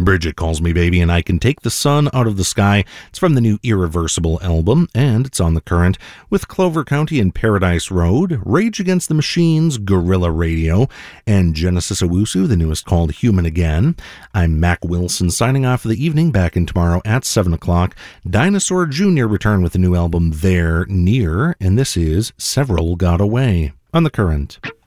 Bridget Calls Me Baby and I Can Take the Sun Out of the Sky. It's from the new Irreversible album, and it's on The Current with Clover County and Paradise Road, Rage Against the Machines, Guerrilla Radio, and Genesis Owusu, the newest called Human Again. I'm Mac Wilson signing off for the evening, back in tomorrow at 7 o'clock. Dinosaur Jr. return with the new album There, Near, and this is Several Got Away on The Current.